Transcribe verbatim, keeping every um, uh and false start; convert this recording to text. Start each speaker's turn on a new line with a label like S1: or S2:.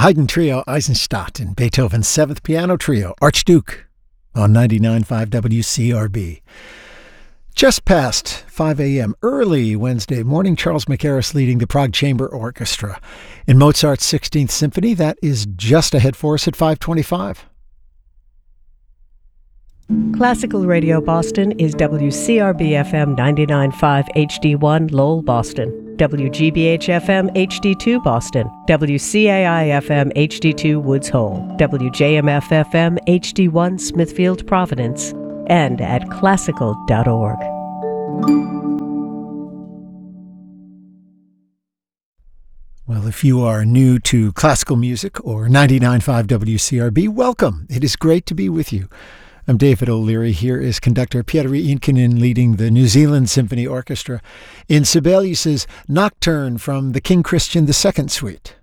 S1: Haydn Trio Eisenstadt and Beethoven's Seventh Piano Trio, Archduke, on ninety-nine point five W C R B. Just past five a.m. early Wednesday morning, Charles Mackerras leading the Prague Chamber Orchestra in Mozart's sixteenth Symphony. That is just ahead for us at five twenty-five.
S2: Classical Radio Boston is W C R B F M ninety-nine point five H D one Lowell, Boston, W G B H F M H D two Boston, W C A I F M H D two Woods Hole, W J M F F M H D one Smithfield, Providence, and at classical dot org.
S1: Well, if you are new to classical music or ninety-nine point five W C R B, welcome. It is great to be with you. I'm David O'Leary. Here is conductor Pietari Inkinen leading the New Zealand Symphony Orchestra in Sibelius's Nocturne from the King Christian the Second Suite.